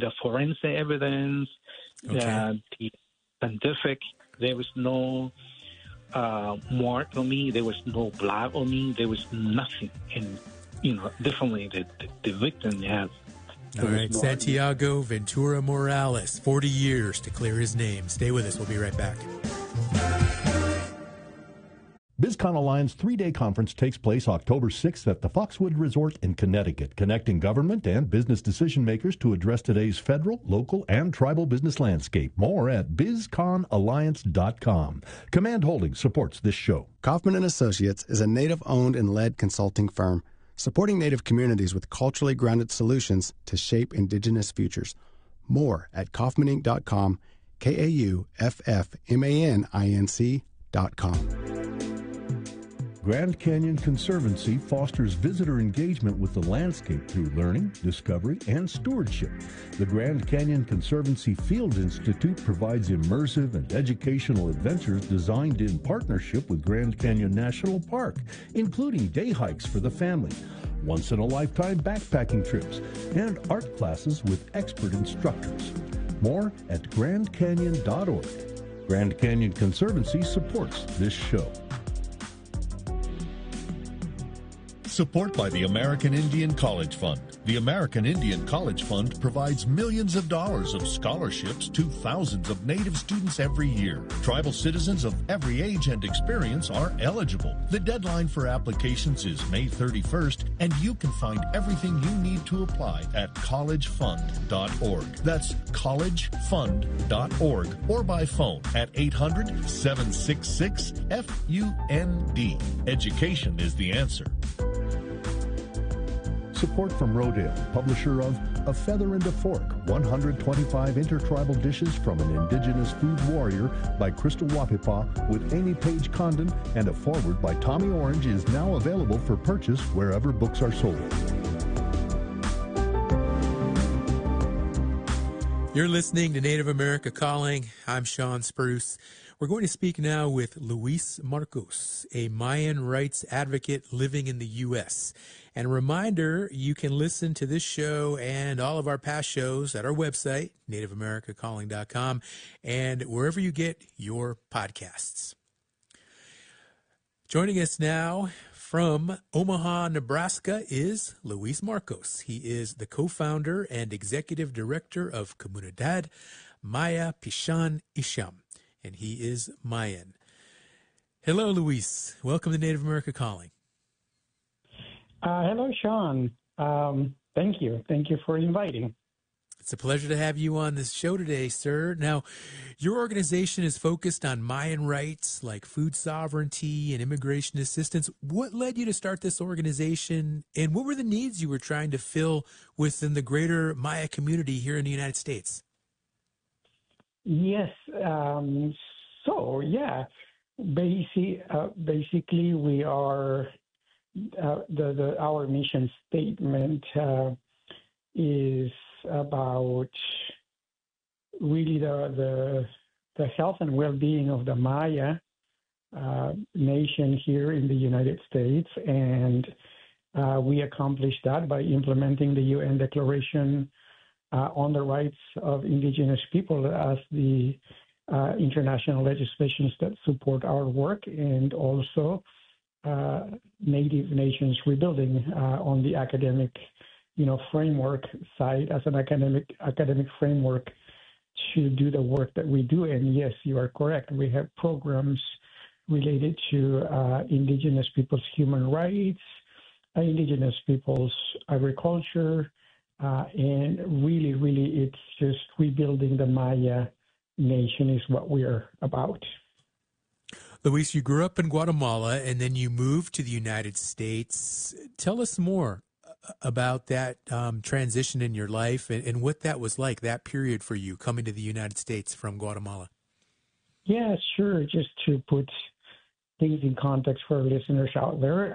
the forensic evidence, the scientific. There was no mark on me. There was no blood on me. There was nothing. And, definitely the victim has. All right, Santiago Ventura Morales, 40 years to clear his name. Stay with us. We'll be right back. BizCon Alliance 3-day conference takes place October 6th at the Foxwood Resort in Connecticut, connecting government and business decision makers to address today's federal, local, and tribal business landscape. More at bizconalliance.com. Command Holdings supports this show. Kaufman & Associates is a Native-owned and led consulting firm supporting Native communities with culturally grounded solutions to shape Indigenous futures. More at kaufmaninc.com, KAUFFMANINC.com. Grand Canyon Conservancy fosters visitor engagement with the landscape through learning, discovery, and stewardship. The Grand Canyon Conservancy Fields Institute provides immersive and educational adventures designed in partnership with Grand Canyon National Park, including day hikes for the family, once-in-a-lifetime backpacking trips, and art classes with expert instructors. More at grandcanyon.org. Grand Canyon Conservancy supports this show. Support by the American Indian College Fund. The American Indian College Fund provides millions of dollars of scholarships to thousands of Native students every year. Tribal citizens of every age and experience are eligible. The deadline for applications is May 31st, and you can find everything you need to apply at collegefund.org. That's collegefund.org, or by phone at 800-766-FUND. Education is the answer. Support from Rodale, publisher of A Feather and a Fork, 125 Intertribal Dishes from an Indigenous Food Warrior by Crystal Wapipa with Amy Page Condon, and a foreword by Tommy Orange is now available for purchase wherever books are sold. You're listening to Native America Calling. I'm Sean Spruce. We're going to speak now with Luis Marcos, a Mayan rights advocate living in the U.S. And a reminder, you can listen to this show and all of our past shows at our website, nativeamericacalling.com, and wherever you get your podcasts. Joining us now from Omaha, Nebraska is Luis Marcos. He is the co-founder and executive director of Comunidad Maya Pishan Isham, and he is Mayan. Hello, Luis. Welcome to Native America Calling. Hello, Sean. Thank you. Thank you for inviting. It's a pleasure to have you on this show today, sir. Now, your organization is focused on Mayan rights like food sovereignty and immigration assistance. What led you to start this organization, and what were the needs you were trying to fill within the greater Maya community here in the United States? Yes. Basically, we are our mission statement is about really the health and well-being of the Maya nation here in the United States, and we accomplished that by implementing the UN Declaration on the Rights of Indigenous People as the international legislations that support our work, and also Native Nations Rebuilding on the academic framework side, as an academic framework to do the work that we do. And yes, you are correct. We have programs related to Indigenous people's human rights, Indigenous people's agriculture, and really it's just rebuilding the Maya nation is what we're about. Luis, you grew up in Guatemala and then you moved to the United States. Tell us more about that transition in your life and what that was like, that period for you coming to the United States from Guatemala. Yeah, sure. Just to put things in context for our listeners out there,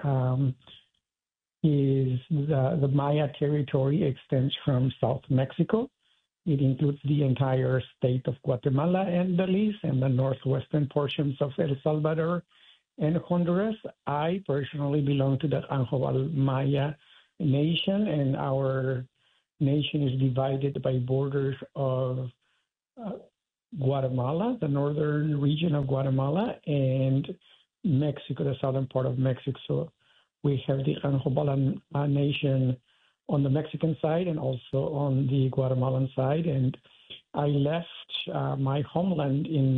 is the Maya territory extends from South Mexico. It includes the entire state of Guatemala and Belize and the northwestern portions of El Salvador and Honduras. I personally belong to the Anjobal Maya nation, and our nation is divided by borders of Guatemala, the northern region of Guatemala, and Mexico, the southern part of Mexico. So we have the Anjobalan Nation on the Mexican side and also on the Guatemalan side. And I left my homeland in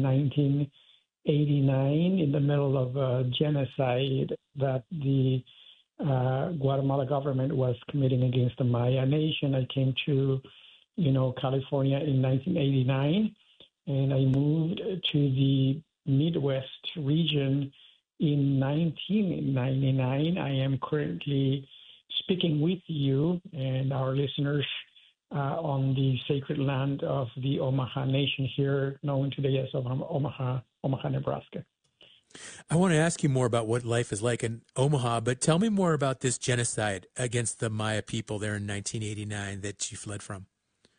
1989 in the middle of a genocide that the Guatemala government was committing against the Maya Nation. I came to, California in 1989, and I moved to the Midwest region in 1999. I am currently speaking with you and our listeners on the sacred land of the Omaha Nation here, known today as Omaha, Nebraska. I want to ask you more about what life is like in Omaha, but tell me more about this genocide against the Maya people there in 1989 that you fled from.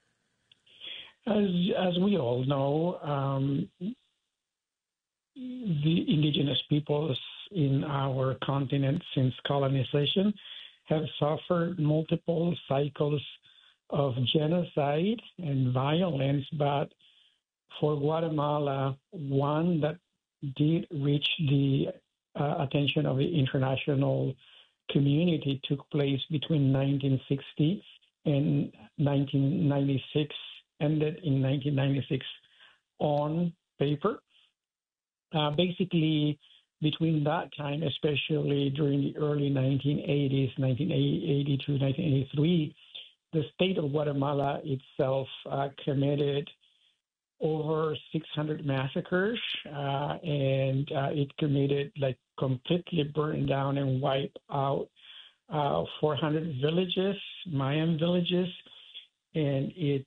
As we all know, the indigenous peoples in our continent since colonization have suffered multiple cycles of genocide and violence, but for Guatemala, one that did reach the attention of the international community took place between 1960 and 1996, ended in 1996 on paper. Basically, between that time, especially during the early 1980s, 1980 to 1983, the state of Guatemala itself committed over 600 massacres, and it committed, completely burned down and wiped out 400 villages, Mayan villages, and it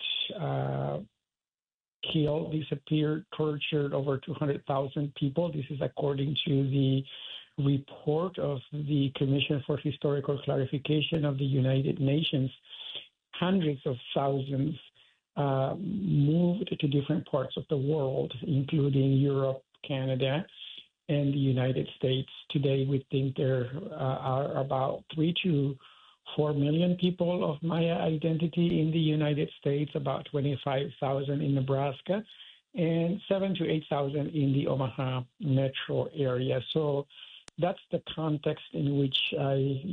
killed, disappeared, tortured over 200,000 people. This is according to the report of the Commission for Historical Clarification of the United Nations. Hundreds of thousands moved to different parts of the world, including Europe, Canada, and the United States. Today, we think there are about 3 to 4 million people of Maya identity in the United States, about 25,000 in Nebraska, and 7,000 to 8,000 in the Omaha metro area. So that's the context in which I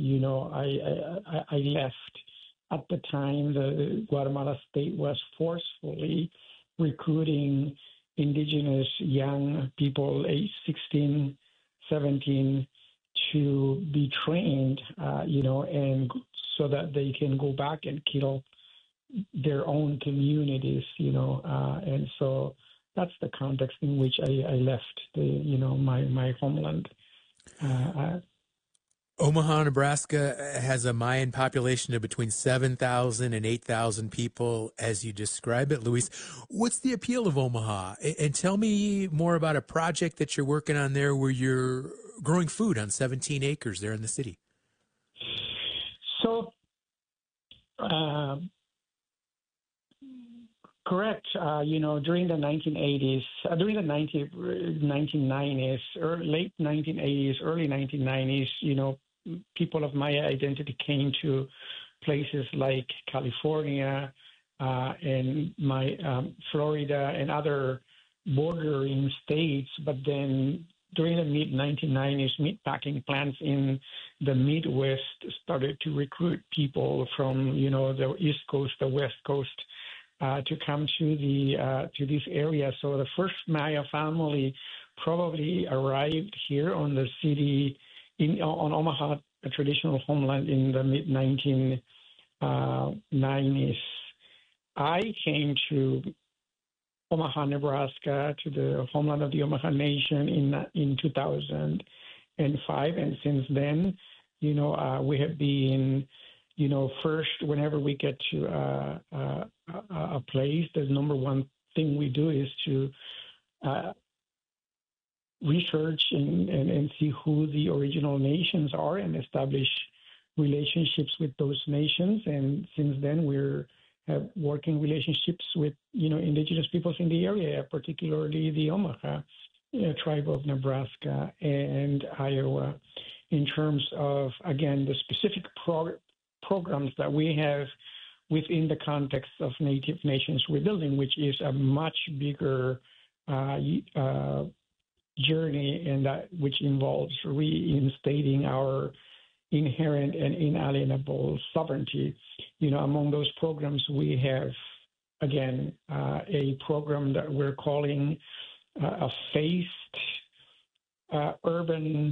left. At the time, the Guatemala state was forcefully recruiting indigenous young people, aged 16, 17, to be trained, and so that they can go back and kill their own communities, and so that's the context in which I left my homeland. Omaha, Nebraska has a Mayan population of between 7,000 and 8,000 people, as you describe it. Luis, what's the appeal of Omaha? And tell me more about a project that you're working on there where you're growing food on 17 acres there in the city. So, correct. During the 1980s, during the 1990s, late 1980s, early 1990s, people of Maya identity came to places like California and Florida and other bordering states. But then during the mid-1990s, meatpacking plants in the Midwest started to recruit people from, the East Coast, the West Coast, to come to this area. So the first Maya family probably arrived here on the city on Omaha, a traditional homeland, in the mid-1990s. I came to Omaha, Nebraska, to the homeland of the Omaha Nation in 2005, and since then, we have been, first, whenever we get to a place, the number one thing we do is to research and see who the original nations are and establish relationships with those nations. And since then, we're working relationships with, indigenous peoples in the area, particularly the Omaha tribe of Nebraska and Iowa, in terms of, again, the specific programs that we have within the context of Native Nations Rebuilding, which is a much bigger journey, and which involves reinstating our inherent and inalienable sovereignty. Among those programs, we have, again, a program that we're calling a phased urban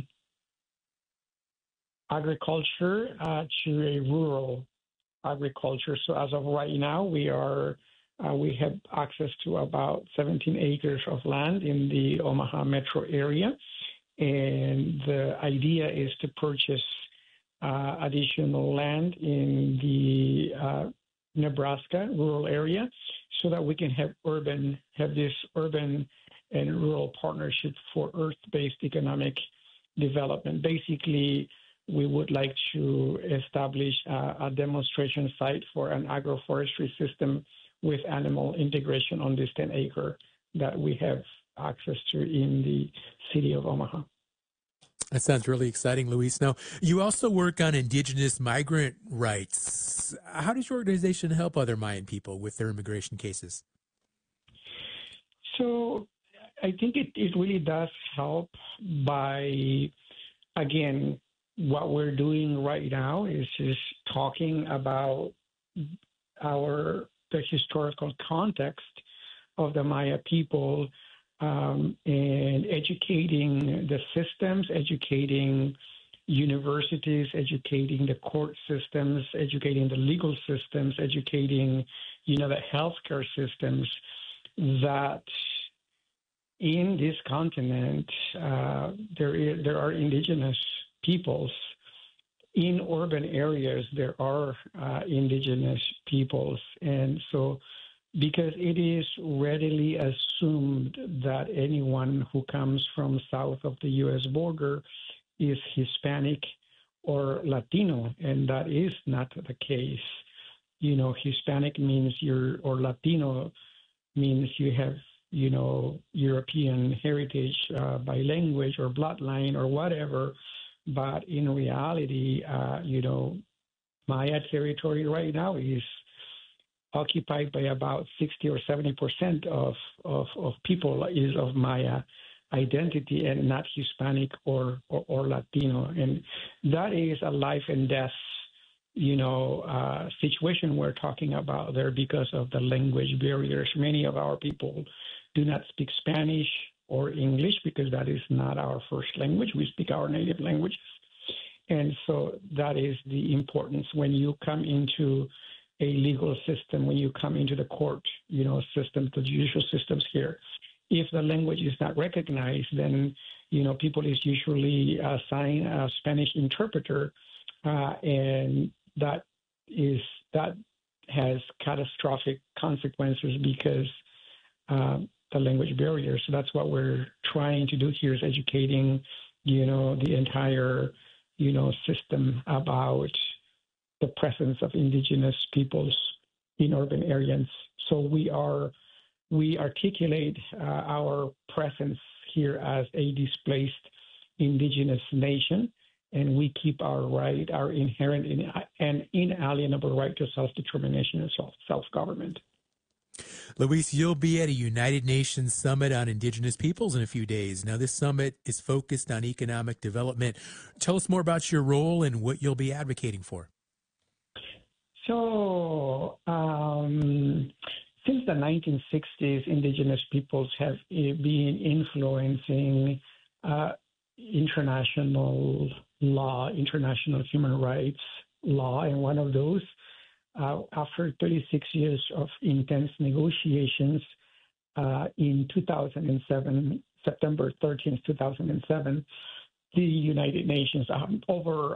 agriculture to a rural agriculture. So as of right now, we have access to about 17 acres of land in the Omaha metro area, and the idea is to purchase additional land in the Nebraska rural area, so that we can have this urban and rural partnership for earth-based economic development. Basically, we would like to establish a demonstration site for an agroforestry system with animal integration on this 10-acre that we have access to in the city of Omaha. That sounds really exciting, Luis. Now, you also work on indigenous migrant rights. How does your organization help other Mayan people with their immigration cases? So I think it really does help by, again, what we're doing right now is just talking about the historical context of the Maya people, and educating the systems, educating universities, educating the court systems, educating the legal systems, educating, the healthcare systems, that in this continent there are indigenous peoples. In urban areas, there are indigenous peoples. And so, because it is readily assumed that anyone who comes from south of the U.S. border is Hispanic or Latino, and that is not the case. Hispanic means or Latino means you have, European heritage by language or bloodline or whatever. But in reality, Maya territory right now is occupied by about 60 or 70% of people is of Maya identity and not Hispanic or Latino. And that is a life and death, situation we're talking about there because of the language barriers. Many of our people do not speak Spanish or English because that is not our first language. We speak our native languages. And so that is the importance when you come into a legal system, when you come into the court, system, the judicial systems here. If the language is not recognized, then, people is usually assigned a Spanish interpreter, and that has catastrophic consequences because the language barrier. So that's what we're trying to do here, is educating, the entire, system about the presence of indigenous peoples in urban areas. So we articulate our presence here as a displaced indigenous nation, and we keep our inherent and inalienable right to self-determination and self-government. Luis, you'll be at a United Nations Summit on Indigenous Peoples in a few days. Now, this summit is focused on economic development. Tell us more about your role and what you'll be advocating for. So, since the 1960s, indigenous peoples have been influencing international law, international human rights law, and one of those, after 36 years of intense negotiations, in 2007, September 13th, 2007, the United Nations, over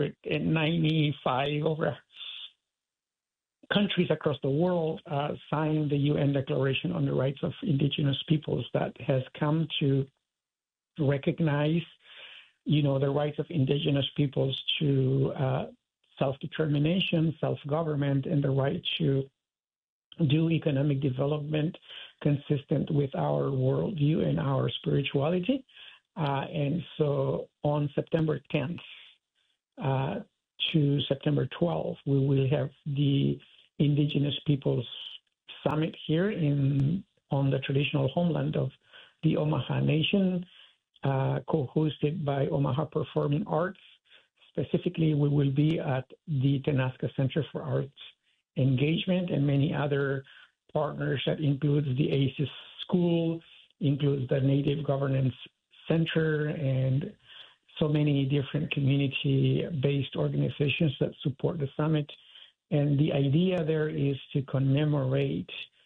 195 countries across the world signed the UN Declaration on the Rights of Indigenous Peoples that has come to recognize, the rights of indigenous peoples to self-determination, self-government, and the right to do economic development consistent with our worldview and our spirituality. And so on September 10th to September 12th, we will have the Indigenous Peoples Summit here on the traditional homeland of the Omaha Nation, co-hosted by Omaha Performing Arts. Specifically, we will be at the Tenaska Center for Arts Engagement and many other partners that includes the ACES School, includes the Native Governance Center, and so many different community-based organizations that support the summit. And the idea there is to commemorate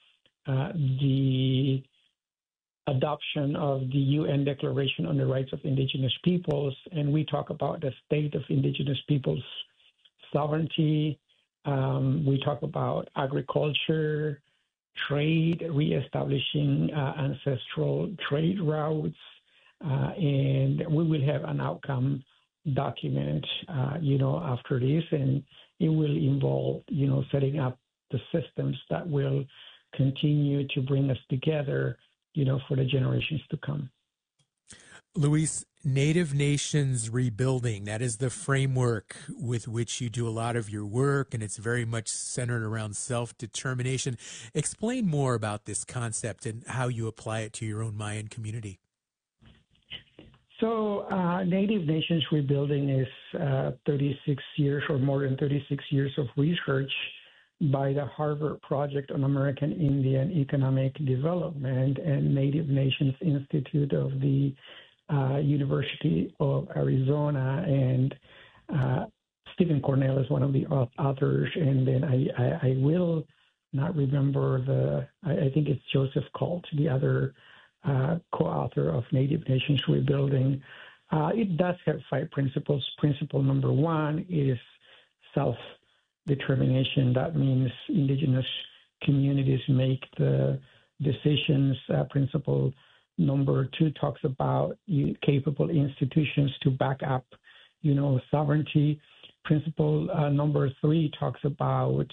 the adoption of the UN Declaration on the Rights of Indigenous Peoples, and we talk about the state of Indigenous Peoples sovereignty. We talk about agriculture, trade, reestablishing ancestral trade routes, and we will have an outcome document, after this, and it will involve, setting up the systems that will continue to bring us together, for the generations to come. Luis, Native Nations Rebuilding, that is the framework with which you do a lot of your work, and it's very much centered around self-determination. Explain more about this concept and how you apply it to your own Mayan community. So Native Nations Rebuilding is 36 years or more than 36 years of research by the Harvard Project on American Indian Economic Development and Native Nations Institute of the University of Arizona, and Stephen Cornell is one of the authors, and then I will not remember I think it's Joseph Colt, the other co-author of Native Nations Rebuilding. It does have 5 principles. Principle number 1 is self-determination. That means indigenous communities make the decisions. Principle number 2 talks about capable institutions to back up, sovereignty. Principle number 3 talks about,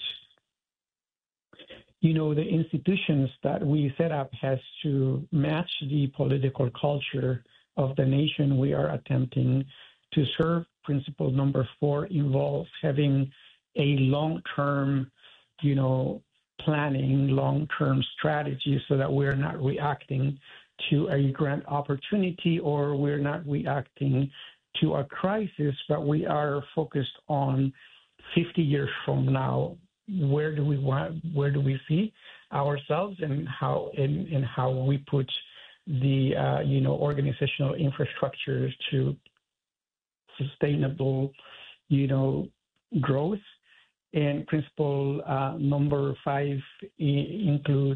the institutions that we set up has to match the political culture of the nation we are attempting to serve. Principle number 4 involves having a long-term, planning, long-term strategy so that we're not reacting to a grand opportunity or we're not reacting to a crisis, but we are focused on 50 years from now. Where do we see ourselves, and how we put the organizational infrastructure to sustainable growth. And principle number 5 includes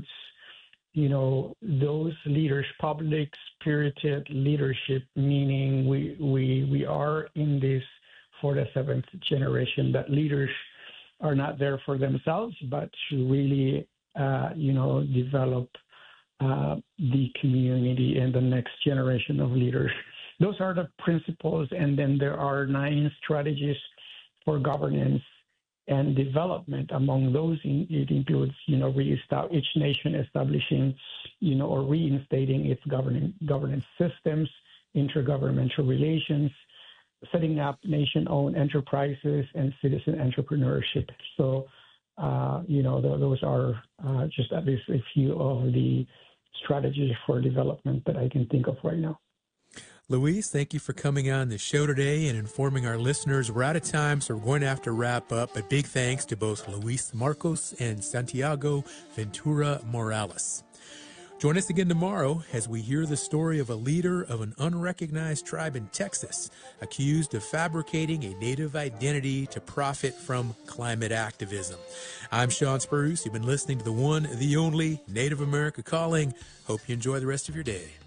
those leaders, public spirited leadership, meaning we are in this for the 7th generation, that leaders are not there for themselves, but to really, develop the community and the next generation of leaders. Those are the principles, and then there are 9 strategies for governance and development. Among those, it includes, each nation establishing, or reinstating its governance systems, intergovernmental relations, setting up nation-owned enterprises, and citizen entrepreneurship. So, those are just at least a few of the strategies for development that I can think of right now. Luis, thank you for coming on the show today and informing our listeners. We're out of time, so we're going to have to wrap up. But big thanks to both Luis Marcos and Santiago Ventura Morales. Join us again tomorrow as we hear the story of a leader of an unrecognized tribe in Texas accused of fabricating a native identity to profit from climate activism. I'm Sean Spruce. You've been listening to the one, the only Native America Calling. Hope you enjoy the rest of your day.